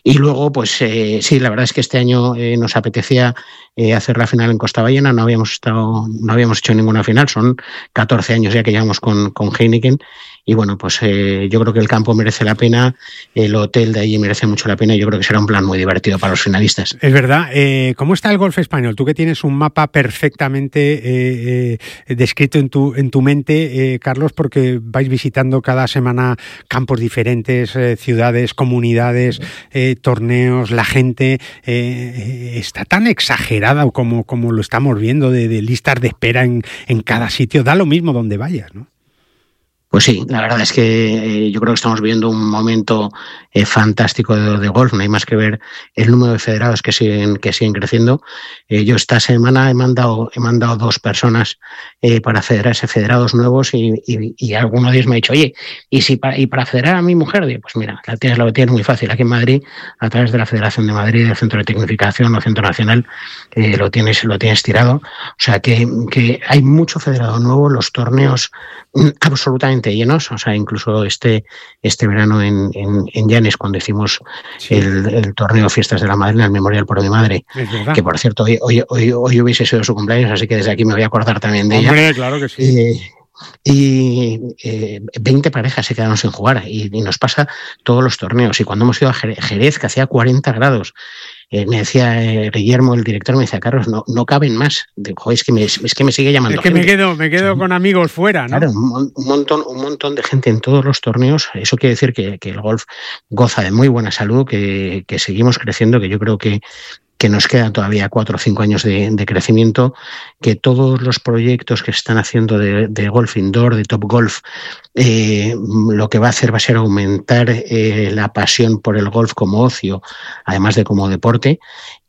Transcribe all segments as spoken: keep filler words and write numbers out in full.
Y luego, pues eh, sí, la verdad es que este año eh, nos apetecía eh, hacer la final en Costa Ballena, no habíamos estado, no habíamos hecho ninguna final, son catorce años ya que llevamos con, con Heineken, y bueno, pues eh, yo creo que el campo merece la pena, el hotel de allí merece mucho la pena, y yo creo que será un plan muy divertido para los finalistas. Es verdad. Eh, ¿Cómo está el golf español? Tú que tienes un mapa perfectamente eh, eh, descrito en tu, en tu mente, eh, Carlos, porque vais visitando cada semana campos diferentes, eh, ciudades, comunidades, eh, torneos, la gente, eh, está tan exagerada como, como lo estamos viendo de, de listas de espera en, en cada sitio. Da lo mismo donde vayas, ¿no? Pues sí, la verdad es que eh, yo creo que estamos viviendo un momento eh, fantástico de, de golf. No hay más que ver el número de federados que siguen que siguen creciendo. Eh, yo esta semana he mandado he mandado dos personas eh, para federarse, federados nuevos, y, y, y alguno de ellos me ha dicho, oye, y si para, y para federar a mi mujer, digo, pues mira, la tienes, lo tienes muy fácil aquí en Madrid, a través de la Federación de Madrid, del Centro de Tecnificación o Centro Nacional, eh, lo tienes lo tienes tirado. O sea que, que hay mucho federado nuevo, los torneos absolutamente llenos, o sea, incluso este este verano en, en, en Llanes, cuando hicimos sí. el, el torneo Fiestas de la Madre, el Memorial por mi madre, que por cierto hoy, hoy, hoy, hoy hubiese sido su cumpleaños, así que desde aquí me voy a acordar también de Hombre, ella. Claro que sí. Eh, y eh, veinte parejas se quedaron sin jugar, y, y nos pasa todos los torneos. Y cuando hemos ido a Jerez, que hacía cuarenta grados, Eh, me decía eh, Guillermo, el director, me decía, Carlos, no, no caben más. Digo, es que me, es que me sigue llamando. Es que gente. me quedo, me quedo con amigos fuera, ¿no? Claro, un, un montón, un montón de gente en todos los torneos. Eso quiere decir que, que el golf goza de muy buena salud, que, que seguimos creciendo, que yo creo que que nos quedan todavía cuatro o cinco años de, de crecimiento, que todos los proyectos que están haciendo de, de golf indoor, de Top Golf, eh, lo que va a hacer va a ser aumentar eh, la pasión por el golf como ocio, además de como deporte.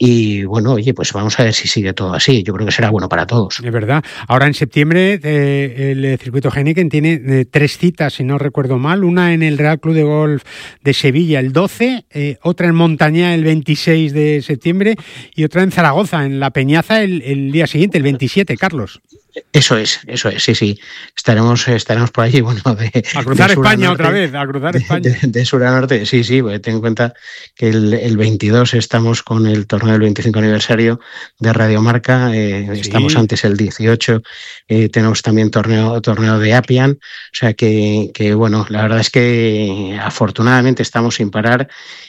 Y bueno, oye, pues vamos a ver si sigue todo así. Yo creo que será bueno para todos. Es verdad. Ahora en septiembre eh, el circuito Heineken tiene eh, tres citas, si no recuerdo mal. Una en el Real Club de Golf de Sevilla el doce, eh, otra en Montañá el veintiséis de septiembre y otra en Zaragoza, en La Peñaza, el, el día siguiente, el veintisiete, Carlos. Eso es, eso es, sí, sí. Estaremos, estaremos por allí, bueno, de a cruzar de España norte, otra vez, a cruzar de, España. De, de sur a norte, sí, sí, porque ten en cuenta que el, el veintidós estamos con el torneo del veinticinco aniversario de Radio Marca, eh, sí. Estamos antes el dieciocho, eh, tenemos también torneo, torneo de Appian, o sea que, que, bueno, la verdad es que afortunadamente estamos sin parar.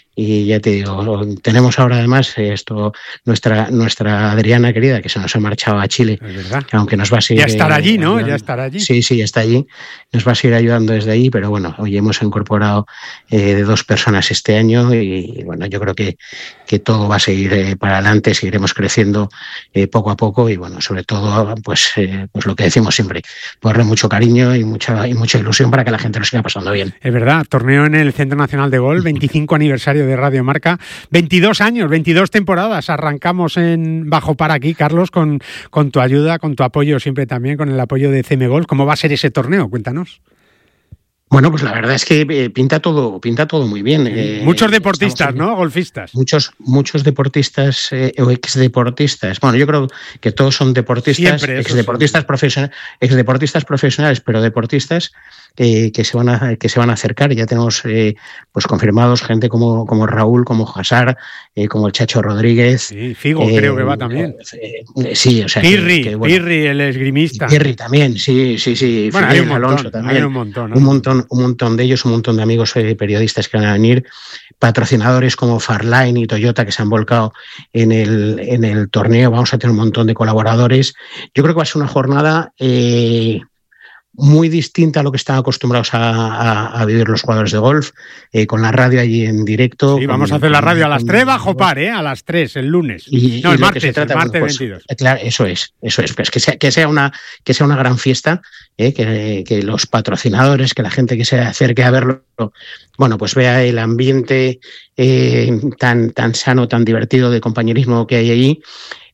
Y ya te digo, tenemos ahora además esto nuestra nuestra Adriana querida, que se nos ha marchado a Chile, aunque nos va a seguir... Ya estará allí, ¿no? Ayudando. Ya estará allí. Sí, sí, ya está allí. Nos va a seguir ayudando desde allí, pero bueno, hoy hemos incorporado eh, de dos personas este año y bueno, yo creo que, que todo va a seguir eh, para adelante, seguiremos creciendo eh, poco a poco y bueno, sobre todo, pues, eh, pues lo que decimos siempre, ponerle mucho cariño y mucha, y mucha ilusión para que la gente lo siga pasando bien. Es verdad, torneo en el Centro Nacional de Golf, veinticinco aniversario de Radio Marca, veintidós años, veintidós temporadas, arrancamos en Bajo Par aquí, Carlos, con, con tu ayuda, con tu apoyo siempre también, con el apoyo de C M Golf. ¿Cómo va a ser ese torneo? Cuéntanos. Bueno, pues la verdad es que eh, pinta todo, pinta todo muy bien. Eh, muchos deportistas, ¿no? Golfistas. Muchos, muchos deportistas eh, o exdeportistas. Bueno, yo creo que todos son deportistas, Siempre, exdeportistas, profesionales, exdeportistas profesionales, pero deportistas eh, que se van a que se van a acercar. Ya tenemos eh, pues confirmados gente como como Raúl, como Hazard, eh, como el Chacho Rodríguez. Sí, Figo eh, creo que va también. Eh, eh, sí, o sea, Pirri, que, que, bueno, Pirri, el esgrimista. Pirri también, sí, sí, sí. Bueno, hay un montón, Alonso también. Hay un montón, ¿no? Un montón. Un montón de ellos, un montón de amigos eh, periodistas que van a venir, patrocinadores como Farline y Toyota que se han volcado en el, en el torneo, vamos a tener un montón de colaboradores. Yo creo que va a ser una jornada eh, muy distinta a lo que están acostumbrados a, a, a vivir los jugadores de golf, eh, con la radio allí en directo. Sí, con, vamos a hacer la radio a las con, tres bajo par, ¿eh? A las tres, el lunes. Y, no, y el martes, el trata, martes bueno, pues, veintidós. Claro, eso es, eso es, pues que sea, que sea una, que sea una gran fiesta, eh, que, que los patrocinadores, que la gente que se acerque a verlo, bueno, pues vea el ambiente eh, tan, tan sano, tan divertido de compañerismo que hay allí.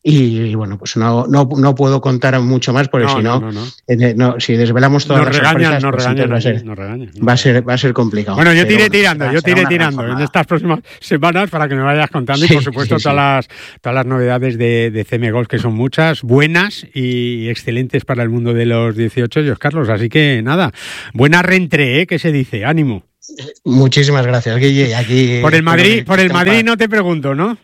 Y bueno, pues no, no, no puedo contar mucho más, porque no, si no, no, no, no. Eh, no, si desvelamos todas nos las regañan, sorpresas, nos pues regañan, va a ser, nos regañan, va a ser, va a ser complicado. Bueno, yo te iré bueno, tirando, será, yo te iré tirando en estas próximas semanas para que me vayas contando sí, y por supuesto sí, sí. todas las todas las novedades de, de C M Golf, que son muchas, buenas y excelentes para el mundo de los dieciocho años, Carlos. Así que nada, buena reentrée, ¿eh? Que se dice, ánimo. Muchísimas gracias, Guille. Aquí, por el Madrid, por el Madrid no te pregunto, ¿no?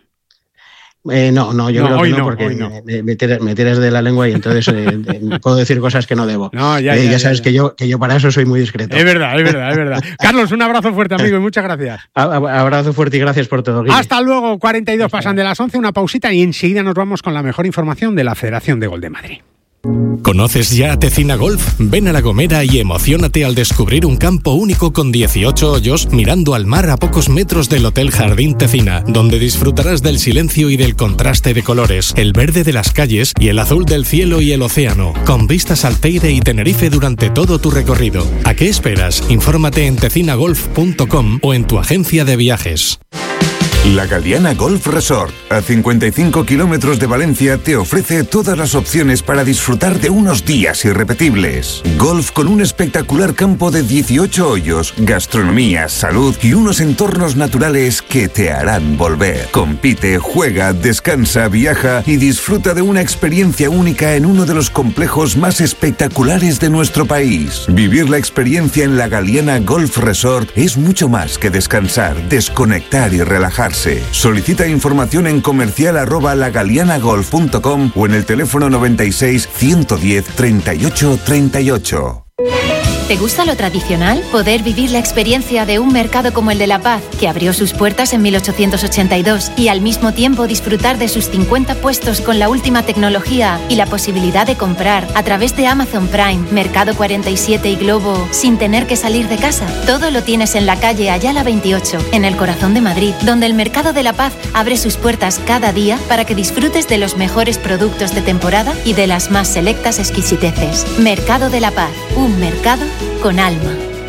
Eh, no, no, yo no, creo que no, no porque no. Me, me, tiras, me tiras de la lengua y entonces eh, puedo decir cosas que no debo. No, ya, eh, ya, ya sabes ya, ya. Que, yo, que yo para eso soy muy discreto. Es verdad, es verdad, es verdad. Carlos, un abrazo fuerte, amigo, y muchas gracias. Abrazo fuerte y gracias por todo, Guille. Hasta luego, cuarenta y dos pasan de las once, una pausita y enseguida nos vamos con la mejor información de la Federación de Golf de Madrid. ¿Conoces ya Tecina Golf? Ven a La Gomera y emociónate al descubrir un campo único con dieciocho hoyos mirando al mar a pocos metros del Hotel Jardín Tecina, donde disfrutarás del silencio y del contraste de colores, el verde de las calles y el azul del cielo y el océano, con vistas al Teide y Tenerife durante todo tu recorrido. ¿A qué esperas? Infórmate en tecina golf punto com o en tu agencia de viajes. La Galiana Golf Resort, a cincuenta y cinco kilómetros de Valencia, te ofrece todas las opciones para disfrutar de unos días irrepetibles. Golf con un espectacular campo de dieciocho hoyos, gastronomía, salud y unos entornos naturales que te harán volver. Compite, juega, descansa, viaja y disfruta de una experiencia única en uno de los complejos más espectaculares de nuestro país. Vivir la experiencia en la Galiana Golf Resort es mucho más que descansar, desconectar y relajarse. Solicita información en comercial arroba lagalianagolf punto com o en el teléfono noventa y seis, ciento diez, treinta y ocho, treinta y ocho. ¿Te gusta lo tradicional? Poder vivir la experiencia de un mercado como el de La Paz, que abrió sus puertas en mil ochocientos ochenta y dos, y al mismo tiempo disfrutar de sus cincuenta puestos con la última tecnología y la posibilidad de comprar a través de Amazon Prime, Mercado cuarenta y siete y Globo sin tener que salir de casa. Todo lo tienes en la calle Ayala veintiocho, en el corazón de Madrid, donde el Mercado de La Paz abre sus puertas cada día para que disfrutes de los mejores productos de temporada y de las más selectas exquisiteces. Mercado de La Paz, un mercado con alma.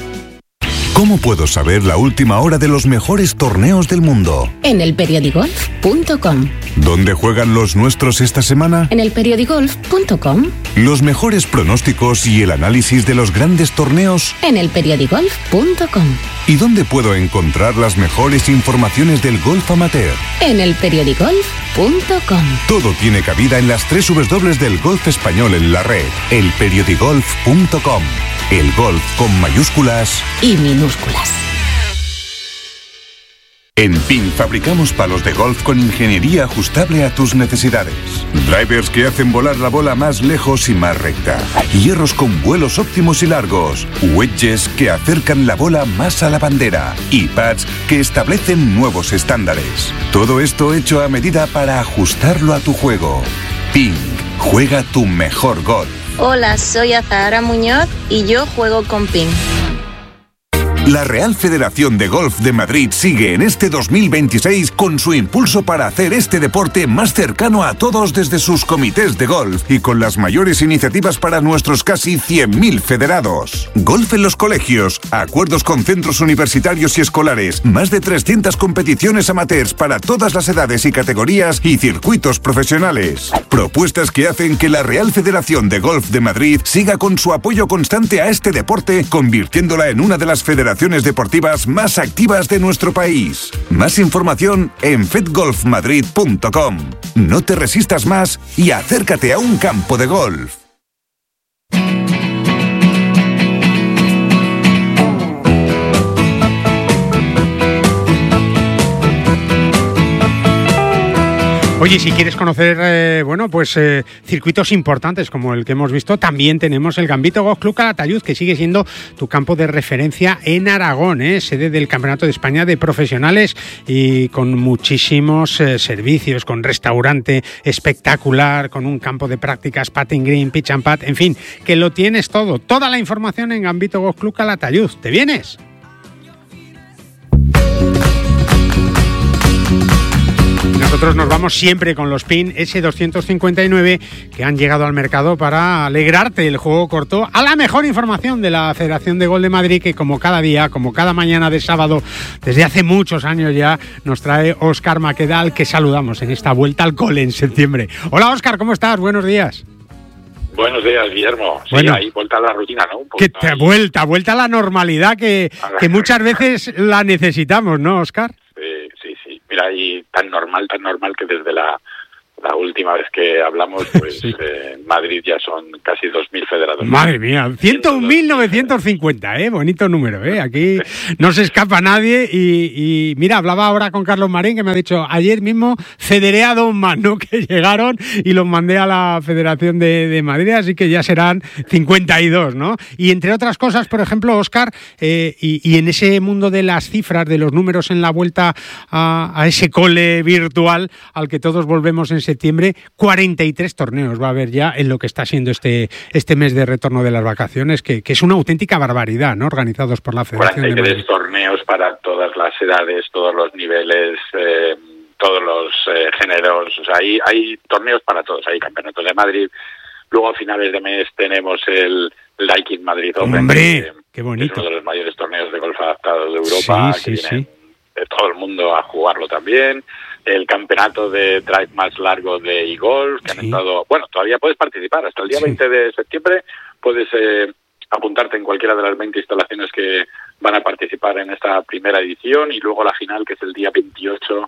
¿Cómo puedo saber la última hora de los mejores torneos del mundo? En el periodigolf punto com. ¿Dónde juegan los nuestros esta semana? En el periodigolf punto com. Los mejores pronósticos y el análisis de los grandes torneos? En el periodigolf punto com. ¿Y dónde puedo encontrar las mejores informaciones del golf amateur? En el periodigolf punto com. Todo tiene cabida en las tres dobles del golf español en la red. el periodigolf punto com. El golf con mayúsculas y minúsculas. En P I N fabricamos palos de golf con ingeniería ajustable a tus necesidades. Drivers que hacen volar la bola más lejos y más recta. Hierros con vuelos óptimos y largos. Wedges que acercan la bola más a la bandera. Y pads que establecen nuevos estándares. Todo esto hecho a medida para ajustarlo a tu juego. P I N, juega tu mejor golf. Hola, soy Azahara Muñoz y yo juego con P I N. La Real Federación de Golf de Madrid sigue en este dos mil veintiséis con su impulso para hacer este deporte más cercano a todos desde sus comités de golf y con las mayores iniciativas para nuestros casi cien mil federados. Golf en los colegios, acuerdos con centros universitarios y escolares, más de trescientas competiciones amateurs para todas las edades y categorías y circuitos profesionales. Propuestas que hacen que la Real Federación de Golf de Madrid siga con su apoyo constante a este deporte, convirtiéndola en una de las federaciones deportivas más activas de nuestro país. Más información en fedgolf madrid punto com. No te resistas más y acércate a un campo de golf. Oye, si quieres conocer, eh, bueno, pues eh, circuitos importantes como el que hemos visto, también tenemos el Gambito Golf Club Calatayud, que sigue siendo tu campo de referencia en Aragón, eh, sede del Campeonato de España de Profesionales y con muchísimos eh, servicios, con restaurante espectacular, con un campo de prácticas, putting green, pitch and putt, en fin, que lo tienes todo, toda la información en Gambito Golf Club Calatayud. ¿Te vienes? Nosotros nos vamos siempre con los P I N ese doscientos cincuenta y nueve que han llegado al mercado para alegrarte el juego corto a la mejor información de la Federación de Golf de Madrid, que como cada día, como cada mañana de sábado, desde hace muchos años ya, nos trae Óscar Maqueda, que saludamos en esta vuelta al cole en septiembre. Hola Óscar, ¿cómo estás? Buenos días. Buenos días, Guillermo. Sí, bueno, ahí vuelta a la rutina, ¿no? Que te ahí. vuelta, vuelta a la normalidad que, que muchas veces la necesitamos, ¿no, Óscar? Sí, sí, sí. Mira, y tan normal, tan normal que desde la la última vez que hablamos, pues sí. eh, en Madrid ya son casi dos mil federados. Madre mía, ciento un mil novecientos cincuenta, ¿eh? Bonito número, ¿eh? Aquí no se escapa nadie y, y mira, hablaba ahora con Carlos Marín, que me ha dicho ayer mismo federé a dos más, ¿no? Que llegaron y los mandé a la Federación de, de Madrid, así que ya serán cincuenta y dos, ¿no? Y entre otras cosas, por ejemplo, Óscar, eh, y, y en ese mundo de las cifras, de los números en la vuelta a, a ese cole virtual al que todos volvemos en septiembre, cuarenta y tres torneos va a haber ya en lo que está siendo este este mes de retorno de las vacaciones, que, que es una auténtica barbaridad, ¿no? Organizados por la Federación cuarenta y tres de Madrid. Torneos para todas las edades, todos los niveles, eh, todos los eh, géneros, o sea, hay, hay torneos para todos, hay campeonatos de Madrid, luego a finales de mes tenemos el Daikin Madrid Open, ¡hombre! que, ¡Qué bonito! es uno de los mayores torneos de golf adaptado de Europa, sí, que sí, viene sí. de todo el mundo a jugarlo también. El campeonato de drive más largo de eGolf, que sí. han estado... Bueno, todavía puedes participar. Hasta el día sí. veinte de septiembre puedes eh, apuntarte en cualquiera de las veinte instalaciones que van a participar en esta primera edición, y luego la final, que es el día veintiocho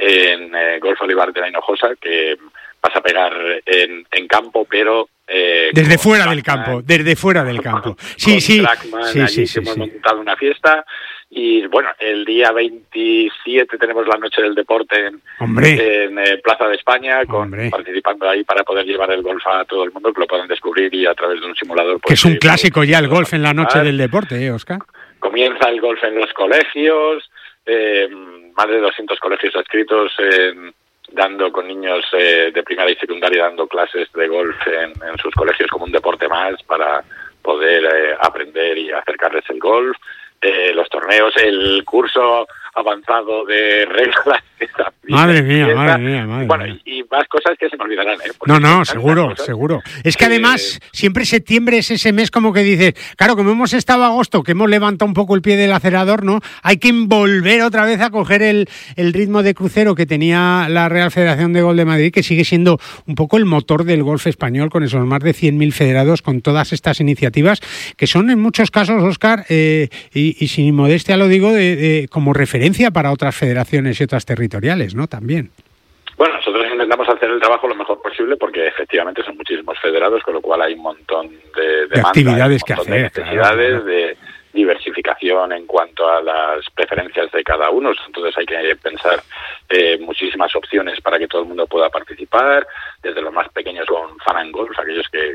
en eh, Golf Olivar de la Hinojosa, que vas a pegar en, en campo, pero... Eh, desde fuera Trackman, del campo, desde fuera del campo. Sí, con sí. Trackman, sí, allí sí, sí, hemos sí. montado una fiesta. Y bueno, el día veintisiete tenemos la Noche del Deporte en, en eh, Plaza de España, con Hombre. participando ahí para poder llevar el golf a todo el mundo, que lo puedan descubrir y a través de un simulador. Pues, que es un eh, clásico ya el golf en la Noche del Deporte, ¿eh, Óscar? Comienza el golf en los colegios, eh, más de doscientos colegios adscritos, en, dando con niños eh, de primaria y secundaria, dando clases de golf en, en sus colegios como un deporte más para poder eh, aprender y acercarles el golf. Eh, los torneos, el curso avanzado de reglas. Madre mía, fiesta. madre mía, madre bueno, mía. Y más cosas que se me olvidarán. ¿eh? No, no, seguro, seguro. Es que además, eh, siempre septiembre es ese mes como que dices, claro, como hemos estado agosto, que hemos levantado un poco el pie del acelerador, ¿no? Hay que volver otra vez a coger el, el ritmo de crucero que tenía la Real Federación de Golf de Madrid, que sigue siendo un poco el motor del golf español, con esos más de cien mil federados, con todas estas iniciativas, que son en muchos casos, Óscar, eh, y, y sin modestia lo digo, de, de, como referencia para otras federaciones y otras territoriales, ¿no? También. Bueno, nosotros intentamos hacer el trabajo lo mejor posible, porque efectivamente son muchísimos federados, con lo cual hay un montón de, de demanda, actividades un que montón hacer, de necesidades, claro, claro. de diversificación en cuanto a las preferencias de cada uno. Entonces hay que pensar eh, muchísimas opciones para que todo el mundo pueda participar, desde los más pequeños con Fun and Golf, aquellos que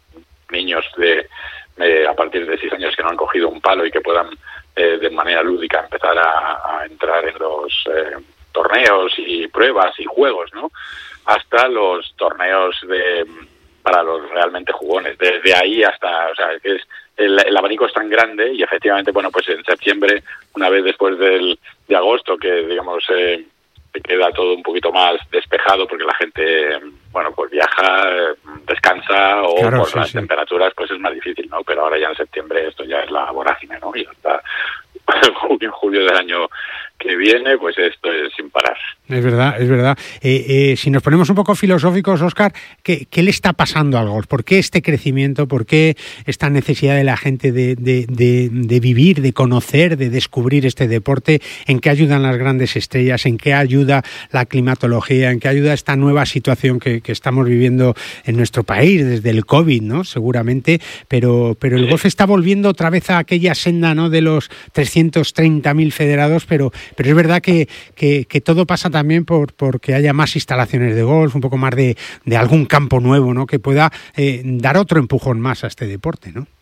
niños de eh, a partir de seis años que no han cogido un palo y que puedan eh, de manera lúdica empezar a, a entrar en los eh, torneos y pruebas y juegos, ¿no? Hasta los torneos de para los realmente jugones. Desde ahí hasta, o sea, que es el, el abanico es tan grande, y efectivamente, bueno, pues en septiembre, una vez después del de agosto, que digamos eh, queda todo un poquito más despejado porque la gente, bueno, pues viaja, descansa, o claro, por sí, las sí. temperaturas pues es más difícil, ¿no? Pero ahora ya en septiembre esto ya es la vorágine, ¿no? Y hasta junio, julio del año que viene, pues esto es sin parar. Es verdad, es verdad. Eh, eh, si nos ponemos un poco filosóficos, Óscar, ¿qué, ¿qué le está pasando al golf? ¿Por qué este crecimiento? ¿Por qué esta necesidad de la gente de, de, de, de vivir, de conocer, de descubrir este deporte? ¿En qué ayudan las grandes estrellas? ¿En qué ayuda la climatología? ¿En qué ayuda esta nueva situación que, que estamos viviendo en nuestro país desde el COVID, ¿no? Seguramente, pero, pero el golf está volviendo otra vez a aquella senda, ¿no? De los trescientos treinta mil federados, pero pero es verdad que, que, que todo pasa también por porque haya más instalaciones de golf, un poco más de, de algún campo nuevo, ¿no? Que pueda eh, dar otro empujón más a este deporte, ¿no?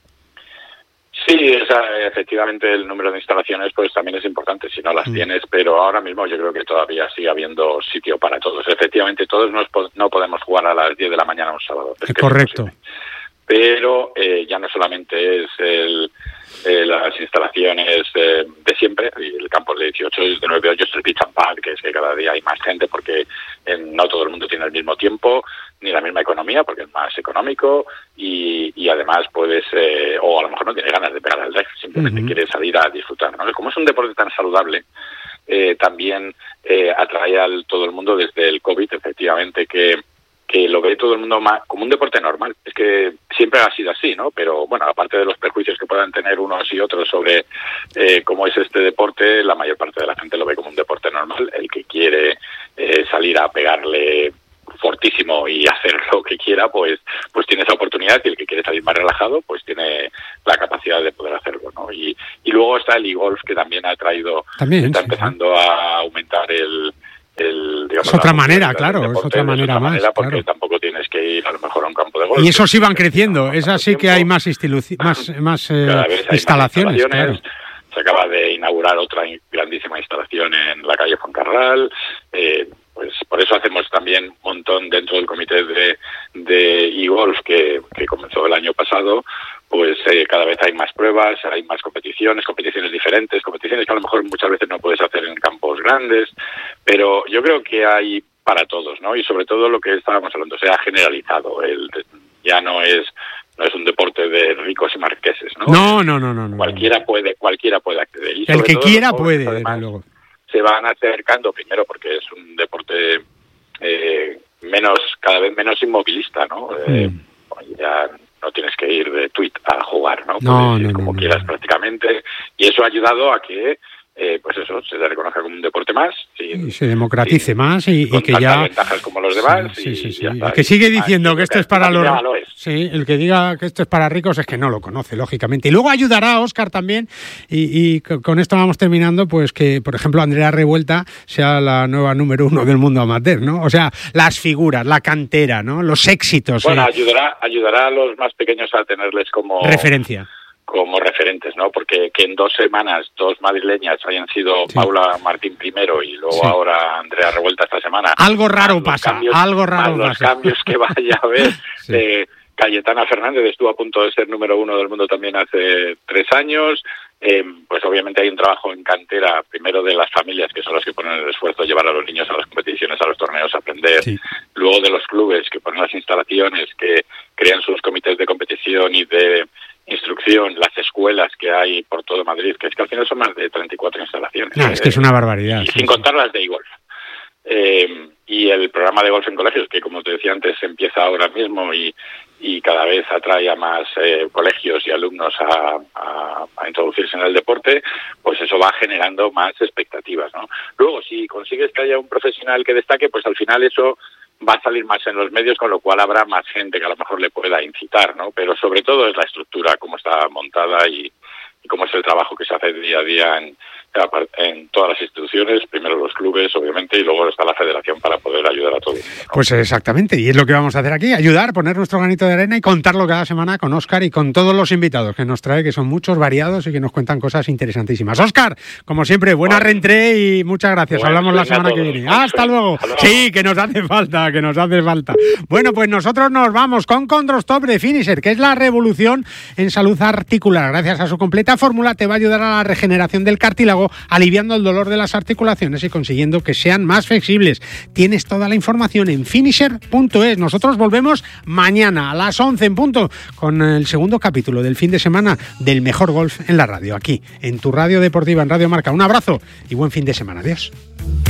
Sí, esa, efectivamente el número de instalaciones pues también es importante si no las mm. tienes, pero ahora mismo yo creo que todavía sigue habiendo sitio para todos. Efectivamente, todos nos, no podemos jugar a las diez de la mañana un sábado. Es que correcto. Es pero eh, ya no solamente es el, eh, las instalaciones eh, de siempre, y el campo de dieciocho es de nueve hoyos, el pitch and putt, que es que cada día hay más gente porque eh, no todo el mundo tiene el mismo tiempo ni la misma economía, porque es más económico, y, y además puedes, eh, o a lo mejor no tiene ganas de pegar al drive, simplemente uh-huh. quiere salir a disfrutar, ¿no? Como es un deporte tan saludable, eh, también eh, atrae a todo el mundo desde el COVID, efectivamente, que que lo ve todo el mundo más como un deporte normal. Es que siempre ha sido así, ¿no? Pero bueno, aparte de los perjuicios que puedan tener unos y otros sobre eh, cómo es este deporte, la mayor parte de la gente lo ve como un deporte normal. El que quiere eh, salir a pegarle fortísimo y hacer lo que quiera, pues pues tiene esa oportunidad, y el que quiere salir más relajado pues tiene la capacidad de poder hacerlo, ¿no? Y, y luego está el e-golf, que también ha traído, también, está sí, empezando sí. a aumentar el... El, digamos, es otra manera, del claro, deporte, es otra manera es otra más. Manera porque claro. tampoco tienes que ir a lo mejor a un campo de golf. Y eso sí van creciendo, es así que hay más, institu- más, más eh, instalaciones. Más instalaciones. Claro. Se acaba de inaugurar otra grandísima instalación en la calle Fuencarral. Eh, pues por eso hacemos también un montón dentro del comité de, de e-golf que, que comenzó el año pasado. Pues eh, cada vez hay más pruebas, hay más competiciones, competiciones diferentes, competiciones que a lo mejor muchas veces no puedes hacer en campos grandes, pero yo creo que hay para todos, ¿no? Y sobre todo lo que estábamos hablando, se ha generalizado, el ya no es no es un deporte de ricos y marqueses, ¿no? No, no, no, no. no cualquiera no. puede cualquiera puede acceder. Y el que todo, quiera los puede, además, luego. Se van acercando primero porque es un deporte eh, menos cada vez menos inmovilista, ¿no? Mm. Eh, ya no tienes que ir de tweet a jugar, ¿no? No, Puedes ir no, como no, quieras no. prácticamente, y eso ha ayudado a que eh, pues eso se reconozca como un deporte más sin, y se democratice sin, más y, y que ya ventajas como los demás. Sí, y, sí, sí. Y el que sigue diciendo que esto es para los lo es. sí, el que diga que esto es para ricos es que no lo conoce, lógicamente. Y luego ayudará, Óscar, también, y, y con esto vamos terminando, pues que, por ejemplo, Andrea Revuelta sea la nueva número uno del mundo amateur, ¿no? O sea, las figuras, la cantera, ¿no? Los éxitos. Bueno, eh. ayudará, ayudará a los más pequeños a tenerles como referencia. como referentes, ¿no? Porque que en dos semanas dos madrileñas hayan sido sí. Paula Martín primero y luego sí. ahora Andrea Revuelta esta semana. Algo raro pasa, cambios, algo raro los pasa. Los cambios que vaya a haber. sí. eh, Cayetana Fernández estuvo a punto de ser número uno del mundo también hace tres años. Eh, pues obviamente hay un trabajo en cantera, primero de las familias, que son las que ponen el esfuerzo de llevar a los niños a las competiciones, a los torneos, a aprender. Sí. Luego de los clubes, que ponen las instalaciones, que crean sus comités de competición y de instrucción, las escuelas que hay por todo Madrid, que es que al final son más de treinta y cuatro instalaciones. No, es que es una barbaridad. Y sí, sin sí. contar las de e-golf. Eh, y el programa de golf en colegios, que como te decía antes, empieza ahora mismo y, y cada vez atrae a más eh, colegios y alumnos a, a, a introducirse en el deporte, pues eso va generando más expectativas, ¿no? Luego, si consigues que haya un profesional que destaque, pues al final eso va a salir más en los medios, con lo cual habrá más gente que a lo mejor le pueda incitar, ¿no? Pero sobre todo es la estructura, cómo está montada y, y cómo es el trabajo que se hace día a día en, en todas las instituciones, primero los clubes, obviamente, y luego está la federación para poder ayudar a todo el mundo, ¿no? Pues exactamente, y es lo que vamos a hacer aquí, ayudar, poner nuestro granito de arena y contarlo cada semana con Óscar y con todos los invitados que nos trae, que son muchos, variados y que nos cuentan cosas interesantísimas. Óscar, como siempre, buena bueno. reentré y muchas gracias. Bueno, Hablamos la semana que viene. Hasta luego. Hasta luego. Sí, que nos hace falta, que nos hace falta. Bueno, pues nosotros nos vamos con Condrostop de Finisher, que es la revolución en salud articular. Gracias a su completa fórmula te va a ayudar a la regeneración del cartílago, aliviando el dolor de las articulaciones y consiguiendo que sean más flexibles. Tienes toda la información en finisher punto es. Nosotros volvemos mañana a las once en punto con el segundo capítulo del fin de semana del mejor golf en la radio, aquí en tu radio deportiva, en Radio Marca. Un abrazo y buen fin de semana. Adiós.